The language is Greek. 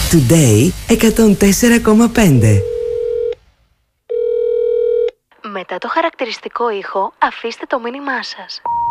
Today 104,5. Μετά το χαρακτηριστικό ήχο, αφήστε το μήνυμά σας.